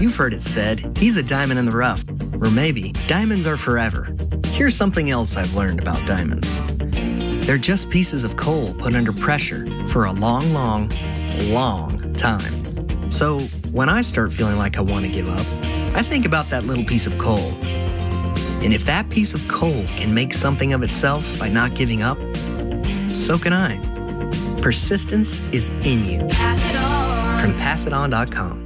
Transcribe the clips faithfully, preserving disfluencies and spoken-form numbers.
You've heard it said, he's a diamond in the rough. Or maybe, diamonds are forever. Here's something else I've learned about diamonds. They're just pieces of coal put under pressure for a long, long, long time. So when I start feeling like I want to give up, I think about that little piece of coal. And if that piece of coal can make something of itself by not giving up, so can I. Persistence is in you. Pass it on. From pass it on dot com.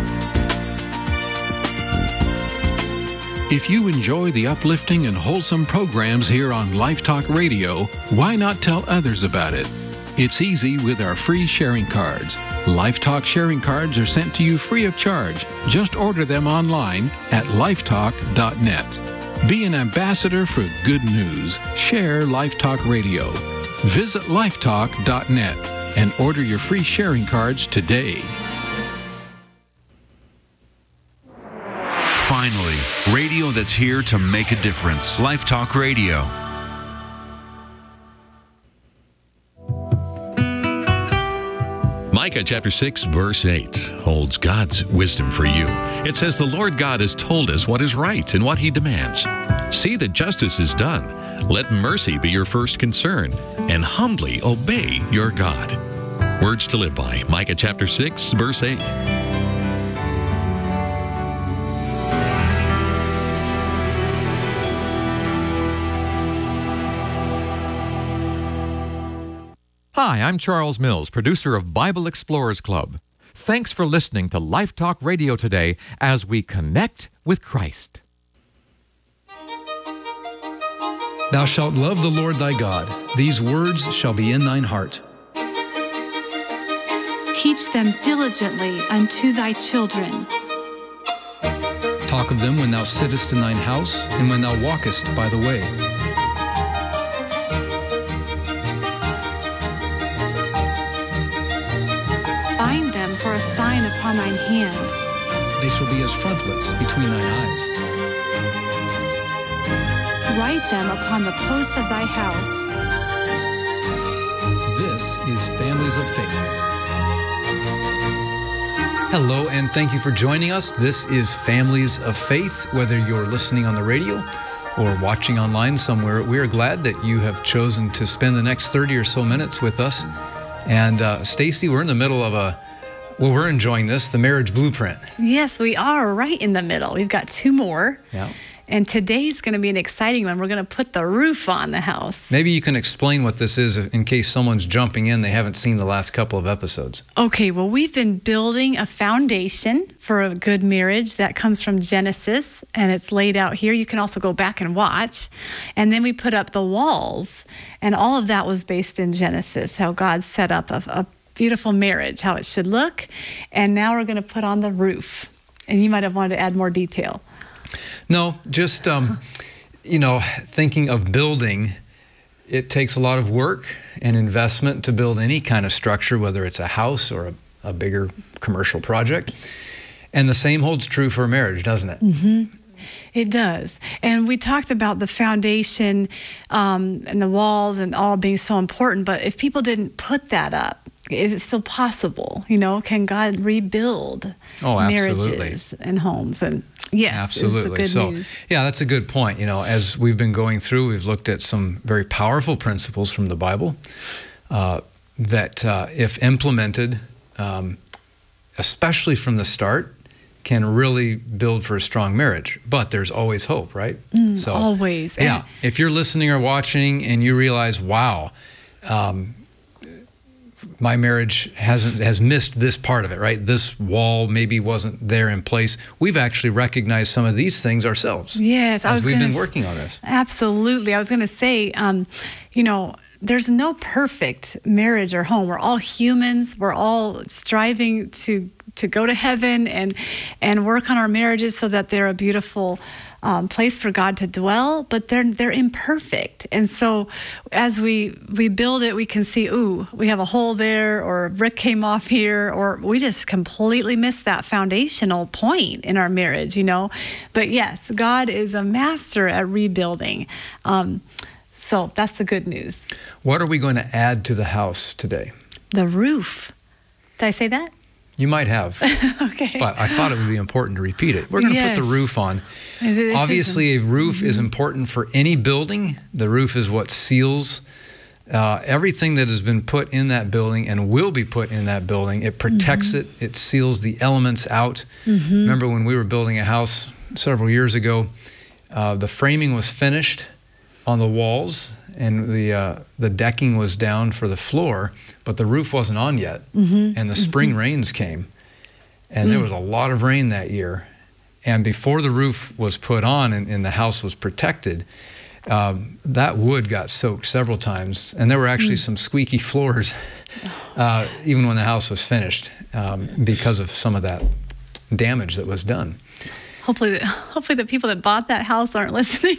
If you enjoy the uplifting and wholesome programs here on Life Talk Radio, why not tell others about it? It's easy with our free sharing cards. Life Talk sharing cards are sent to you free of charge. Just order them online at lifetalk dot net. Be an ambassador for good news. Share Life Talk Radio. Visit lifetalk dot net and order your free sharing cards today. Finally, radio that's here to make a difference. Life Talk Radio. Micah chapter six, verse eight holds God's wisdom for you. It says, "The Lord God has told us what is right and what he demands. See that justice is done. Let mercy be your first concern, and humbly obey your God." Words to live by. Micah chapter six, verse eight. Hi, I'm Charles Mills, producer of Bible Explorers Club. Thanks for listening to Life Talk Radio today as we connect with Christ. Thou shalt love the Lord thy God. These words shall be in thine heart. Teach them diligently unto thy children. Talk of them when thou sittest in thine house, and when thou walkest by the way. Bind them for a sign upon thine hand. They shall be as frontlets between thine eyes. Write them upon the posts of thy house. This is Families of Faith. Hello, and thank you for joining us. This is Families of Faith. Whether you're listening on the radio or watching online somewhere, we are glad that you have chosen to spend the next thirty or so minutes with us. And uh, Stacy, we're in the middle of a, well, we're enjoying this, the marriage blueprint. Yes, we are right in the middle. We've got two more. Yeah. And today's going to be an exciting one. We're going to put the roof on the house. Maybe you can explain what this is in case someone's jumping in. They haven't seen the last couple of episodes. Okay, well, we've been building a foundation for a good marriage that comes from Genesis, and it's laid out here. You can also go back and watch. And then we put up the walls, and all of that was based in Genesis, how God set up a, a beautiful marriage, how it should look. And now we're going to put on the roof. And you might have wanted to add more detail. No, just, um, you know, thinking of building, it takes a lot of work and investment to build any kind of structure, whether it's a house or a, a bigger commercial project. And the same holds true for a marriage, doesn't it? Mm-hmm. It does. And we talked about the foundation um, and the walls and all being so important, but if people didn't put that up, is it still possible? You know, can God rebuild oh, marriages and homes? And yes, absolutely. Is the good so, news. yeah, that's a good point. You know, as we've been going through, we've looked at some very powerful principles from the Bible uh, that, uh, if implemented, um, especially from the start, can really build for a strong marriage. But there's always hope, right? Mm, so, always. Yeah. And if you're listening or watching and you realize, wow, um, my marriage hasn't has missed this part of it, right? This wall maybe wasn't there in place. We've actually recognized some of these things ourselves. Yes, as I was we've gonna been working on this. Absolutely. I was going to say, um, you know, there's no perfect marriage or home. We're all humans. We're all striving to to go to heaven and and work on our marriages so that they're a beautiful Um, place for God to dwell, but they're they're imperfect. And so as we we build it, we can see, ooh, we have a hole there, or a brick came off here, or we just completely missed that foundational point in our marriage, you know. But yes, God is a master at rebuilding. Um, so that's the good news. What are we going to add to the house today? The roof. Did I say that? You might have. Okay. But I thought it would be important to repeat it. We're going to Yes. put the roof on. This Obviously, a roof mm-hmm. is important for any building. The roof is what seals uh, everything that has been put in that building and will be put in that building. It protects mm-hmm. it. It seals the elements out. Mm-hmm. Remember when we were building a house several years ago, uh, the framing was finished on the walls, and the uh, the decking was down for the floor, but the roof wasn't on yet. Mm-hmm. And the spring mm-hmm. rains came, and mm. there was a lot of rain that year. And before the roof was put on and, and the house was protected, um, that wood got soaked several times, and there were actually mm. some squeaky floors, uh, even when the house was finished, um, because of some of that damage that was done. Hopefully, the, hopefully the people that bought that house aren't listening.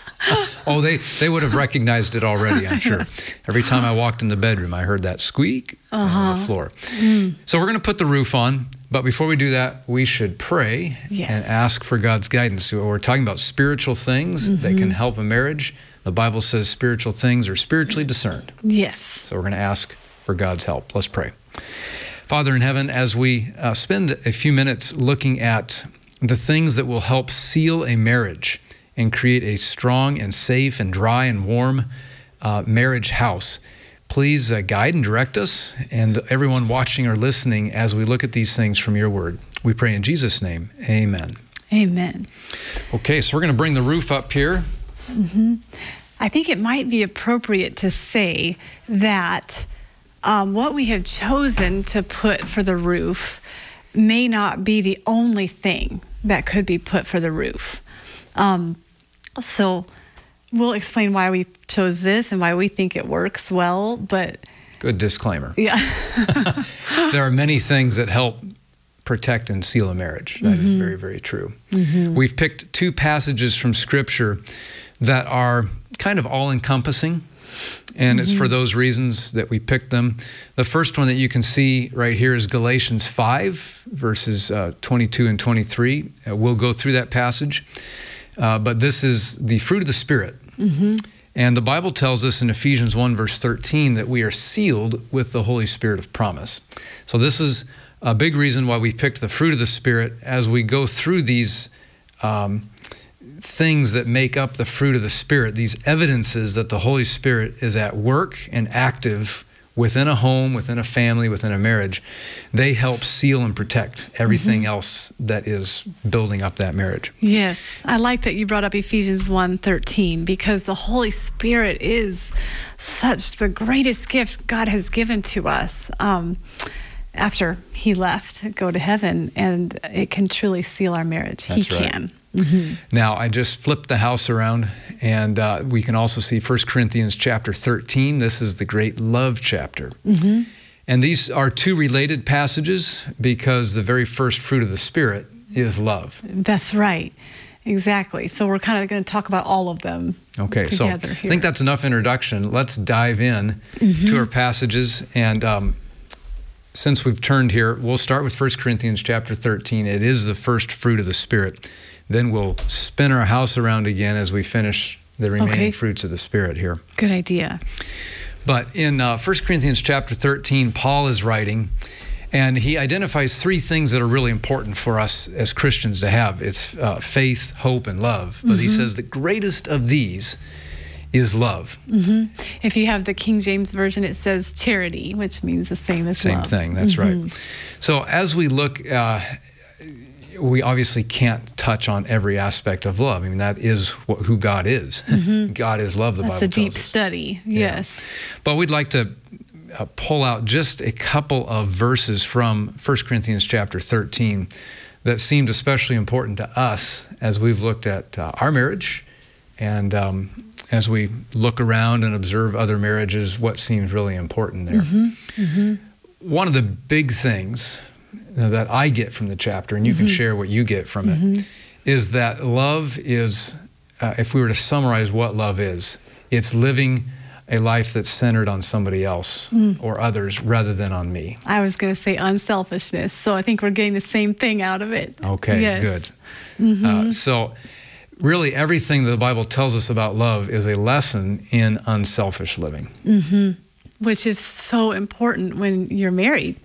Oh, they, they would have recognized it already, I'm sure. Yes. Every time I walked in the bedroom, I heard that squeak uh-huh. on the floor. Mm. So we're going to put the roof on, but before we do that, we should pray yes. and ask for God's guidance. We're talking about spiritual things mm-hmm. that can help a marriage. The Bible says spiritual things are spiritually discerned. Yes. So we're going to ask for God's help. Let's pray. Father in heaven, as we uh, spend a few minutes looking at the things that will help seal a marriage and create a strong and safe and dry and warm uh, marriage house, please uh, guide and direct us and everyone watching or listening as we look at these things from your word. We pray in Jesus' name, amen. Amen. Okay, so we're going to bring the roof up here. Mm-hmm. I think it might be appropriate to say that um, what we have chosen to put for the roof may not be the only thing that could be put for the roof. Um, so we'll explain why we chose this and why we think it works well, but... Good disclaimer. Yeah. There are many things that help protect and seal a marriage. That mm-hmm. is very, very true. Mm-hmm. We've picked two passages from Scripture that are kind of all-encompassing, and mm-hmm. it's for those reasons that we picked them. The first one that you can see right here is Galatians five, verses uh, twenty-two and twenty-three. Uh, we'll go through that passage, uh, but this is the fruit of the Spirit. Mm-hmm. And the Bible tells us in Ephesians one, verse thirteen, that we are sealed with the Holy Spirit of promise. So this is a big reason why we picked the fruit of the Spirit as we go through these um, things that make up the fruit of the Spirit, these evidences that the Holy Spirit is at work and active within a home, within a family, within a marriage. They help seal and protect everything mm-hmm. else that is building up that marriage. Yes. I like that you brought up Ephesians one thirteen, because the Holy Spirit is such the greatest gift God has given to us. Um, after he left, go to heaven, and it can truly seal our marriage. That's he right. can. Mm-hmm. Now, I just flipped the house around, and uh, we can also see First Corinthians chapter thirteen. This is the great love chapter. Mm-hmm. And these are two related passages because the very first fruit of the Spirit is love. That's right. Exactly. So we're kind of going to talk about all of them Okay, so I here. think that's enough introduction. Let's dive in mm-hmm. to our passages. And um, since we've turned here, we'll start with First Corinthians chapter thirteen. It is the first fruit of the Spirit. Then we'll spin our house around again as we finish the remaining okay. fruits of the Spirit here. Good idea. But in uh, First Corinthians chapter thirteen, Paul is writing, and he identifies three things that are really important for us as Christians to have. It's uh, faith, hope, and love. But mm-hmm. he says the greatest of these is love. Mm-hmm. If you have the King James Version, it says charity, which means the same as same love. Same thing, that's mm-hmm. right. So as we look... Uh, we obviously can't touch on every aspect of love. I mean, that is what, who God is. Mm-hmm. God is love, the That's Bible tells us. That's a deep study, yes. Yeah. But we'd like to uh, pull out just a couple of verses from First Corinthians chapter thirteen that seemed especially important to us as we've looked at uh, our marriage and um, as we look around and observe other marriages, what seems really important there. Mm-hmm. Mm-hmm. One of the big things that I get from the chapter, and you mm-hmm. can share what you get from mm-hmm. it, is that love is, uh, if we were to summarize what love is, it's living a life that's centered on somebody else mm. or others rather than on me. I was going to say unselfishness, so I think we're getting the same thing out of it. Okay, yes. good. Mm-hmm. Uh, so really everything that the Bible tells us about love is a lesson in unselfish living. Mm-hmm. Which is so important when you're married.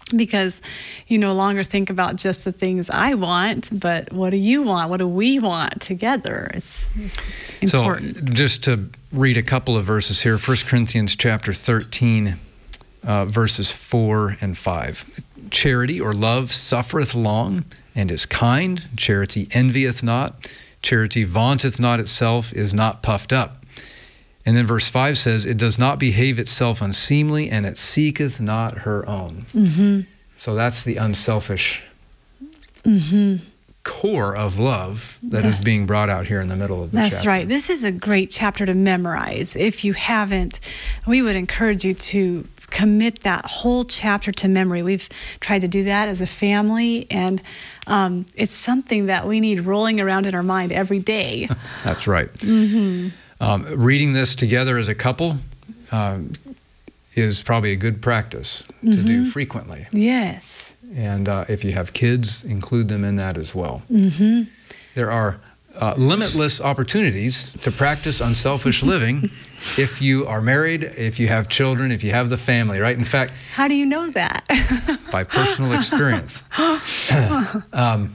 because you no longer think about just the things I want, but what do you want? What do we want together? It's, it's important. So just to read a couple of verses here, First Corinthians chapter thirteen, uh, verses four and five. Charity or love suffereth long and is kind. Charity envieth not. Charity vaunteth not itself, is not puffed up. And then verse five says, it does not behave itself unseemly, and it seeketh not her own. Mm-hmm. So that's the unselfish mm-hmm. core of love that, that is being brought out here in the middle of the that's chapter. right. This is a great chapter to memorize. If you haven't, we would encourage you to commit that whole chapter to memory. We've tried to do that as a family, and um, it's something that we need rolling around in our mind every day. That's right. Mm-hmm. Um, reading this together as a couple um, is probably a good practice to mm-hmm. do frequently. Yes. And uh, if you have kids, include them in that as well. Mm-hmm. There are uh, limitless opportunities to practice unselfish living if you are married, if you have children, if you have the family, right? In fact, how do you know that? by personal experience. um,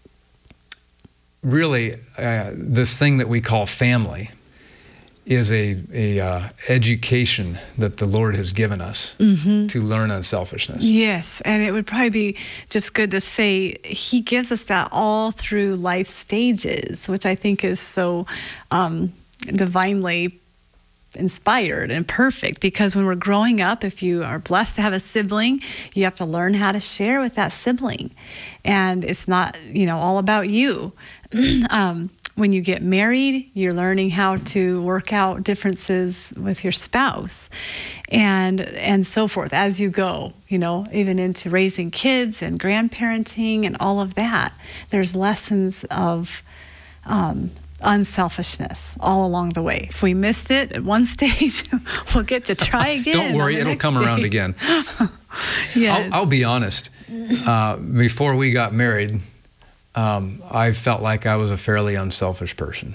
really, uh, this thing that we call family is a, a uh, education that the Lord has given us mm-hmm. to learn unselfishness. Yes, and it would probably be just good to say He gives us that all through life stages, which I think is so um, divinely inspired and perfect, because when we're growing up, if you are blessed to have a sibling, you have to learn how to share with that sibling. And it's not, you know, all about you. um, When you get married, you're learning how to work out differences with your spouse, and and so forth as you go, you know, even into raising kids and grandparenting and all of that. There's lessons of um, unselfishness all along the way. If we missed it at one stage, we'll get to try again. Don't worry, it'll come stage. around again. Yes. I'll, I'll be honest. Uh, before we got married, Um, I felt like I was a fairly unselfish person.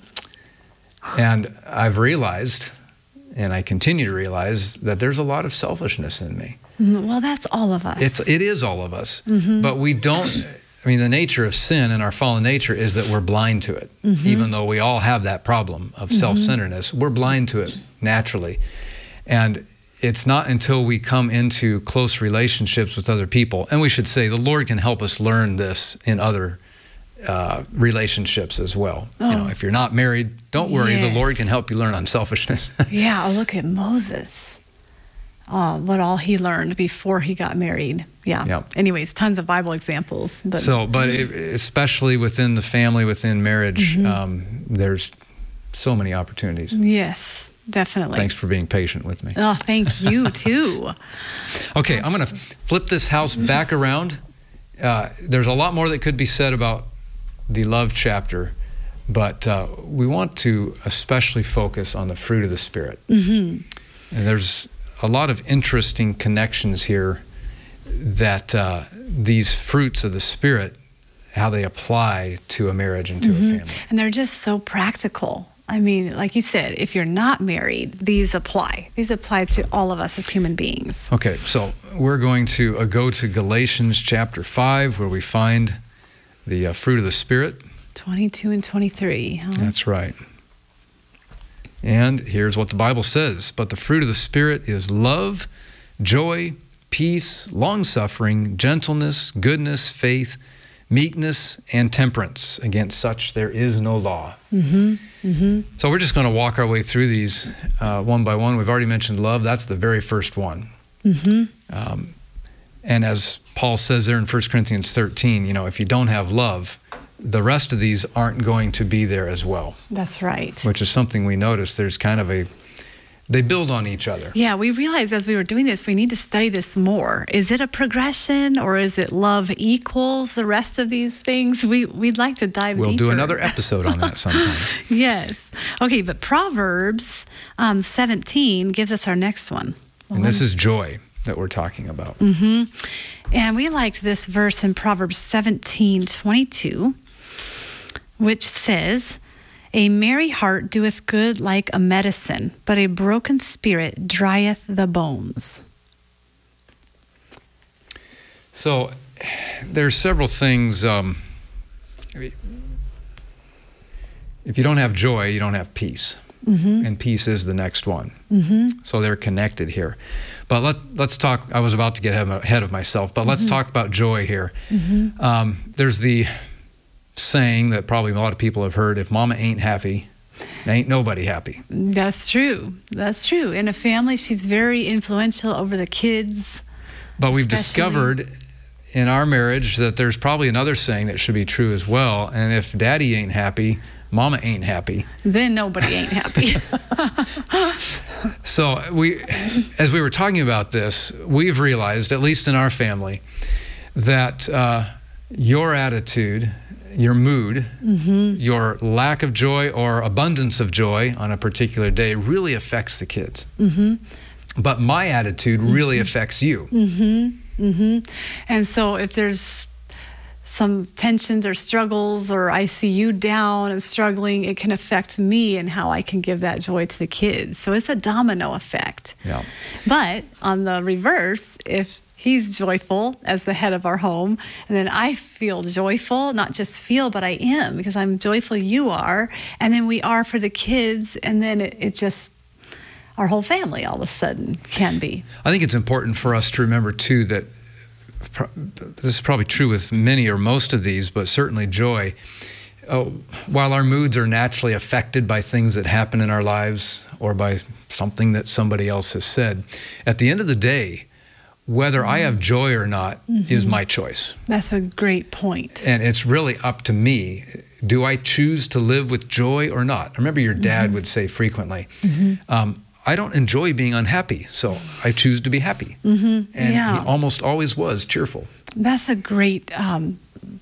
And I've realized, and I continue to realize, that there's a lot of selfishness in me. Well, that's all of us. It's, it is all of us. Mm-hmm. But we don't, I mean, the nature of sin and our fallen nature is that we're blind to it. Mm-hmm. Even though we all have that problem of mm-hmm. self-centeredness, we're blind to it naturally. And it's not until we come into close relationships with other people, and we should say the Lord can help us learn this in other uh, relationships as well. Oh. You know, if you're not married, don't worry, yes. the Lord can help you learn unselfishness. Yeah, oh, look at Moses. Uh, what all he learned before he got married. Yeah. Yep. Anyways, tons of Bible examples. But so, but it, especially within the family, within marriage, mm-hmm. um, there's so many opportunities. Yes. Definitely. Thanks for being patient with me. Oh, thank you too. Okay, I'm going to flip this house back around. Uh, there's a lot more that could be said about the love chapter, but uh, we want to especially focus on the fruit of the Spirit. Mm-hmm. And there's a lot of interesting connections here that uh, these fruits of the Spirit, how they apply to a marriage and to mm-hmm. a family. And they're just so practical. I mean, like you said, if you're not married, these apply. These apply to all of us as human beings. Okay, so we're going to uh, go to Galatians chapter five, where we find the uh, fruit of the Spirit. twenty-two and twenty-three. Huh? That's right. And here's what the Bible says. But the fruit of the Spirit is love, joy, peace, long-suffering, gentleness, goodness, faith, meekness, and temperance. Against such there is no law. Mm-hmm. Mm-hmm. So we're just going to walk our way through these uh, one by one. We've already mentioned love. That's the very first one. Mm-hmm. Um, and as Paul says there in First Corinthians thirteen, you know, if you don't have love, the rest of these aren't going to be there as well. That's right. Which is something we notice. There's kind of a, they build on each other. Yeah, we realized as we were doing this, we need to study this more. Is it a progression, or is it love equals the rest of these things? We, we'd like to dive we'll deeper. We'll do another episode on that sometime. Yes. Okay, but Proverbs um, seventeen gives us our next one. Well, and this is joy that we're talking about. Mm-hmm. And we liked this verse in Proverbs seventeen twenty-two, which says, a merry heart doeth good like a medicine, but a broken spirit drieth the bones. So there's several things. Um, if you don't have joy, you don't have peace. Mm-hmm. And peace is the next one. Mm-hmm. So they're connected here. But let, let's talk, I was about to get ahead of myself, but mm-hmm. let's talk about joy here. Mm-hmm. Um, there's the saying that probably a lot of people have heard, if mama ain't happy, ain't nobody happy. That's true. That's true. In a family, she's very influential over the kids. But we've especially. discovered in our marriage that there's probably another saying that should be true as well. And if daddy ain't happy, mama ain't happy. Then nobody ain't happy. So we, as we were talking about this, we've realized, at least in our family, that uh, your attitude, your mood, mm-hmm. your lack of joy or abundance of joy on a particular day really affects the kids. Mm-hmm. But my attitude mm-hmm. really affects you. Mm-hmm. Mm-hmm. And so if there's some tensions or struggles, or I see you down and struggling, it can affect me and how I can give that joy to the kids. So it's a domino effect. Yeah. But on the reverse, if he's joyful as the head of our home, and then I feel joyful, not just feel, but I am, because I'm joyful, you are, and then we are for the kids, and then it, it just, our whole family all of a sudden can be. I think it's important for us to remember too that this is probably true with many or most of these, but certainly joy. Uh, while our moods are naturally affected by things that happen in our lives or by something that somebody else has said, at the end of the day, whether I have joy or not mm-hmm. is my choice. That's a great point. And it's really up to me. Do I choose to live with joy or not? I remember your dad mm-hmm. would say frequently, mm-hmm. um, I don't enjoy being unhappy, so I choose to be happy. Mm-hmm. And yeah. he almost always was cheerful. That's a great, um,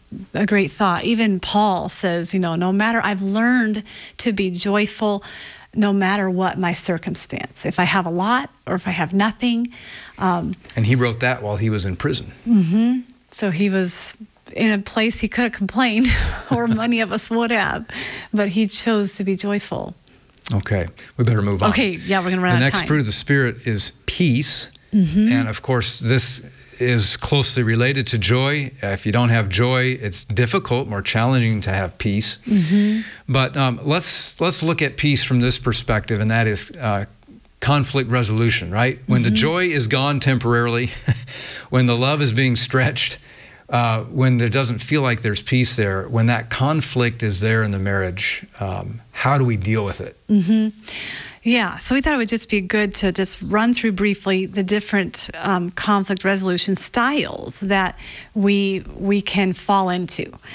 a great thought. Even Paul says, you know, no matter, I've learned to be joyful no matter what my circumstance. If I have a lot or if I have nothing. Um, and he wrote that while he was in prison. Mm-hmm. So he was in a place he could have complained, or many of us would have, but he chose to be joyful. Okay, we better move on. Okay, yeah, we're going to run out of time. The next fruit of the Spirit is peace. Mm-hmm. And of course, this is closely related to joy. Uh, if you don't have joy, it's difficult, more challenging to have peace. Mm-hmm. But um, let's let's look at peace from this perspective, and that is uh, conflict resolution, right? When mm-hmm. the joy is gone temporarily, when the love is being stretched, Uh, when there doesn't feel like there's peace there, when that conflict is there in the marriage, um, how do we deal with it? Mm-hmm. Yeah, so we thought it would just be good to just run through briefly the different um, conflict resolution styles that we we can fall into.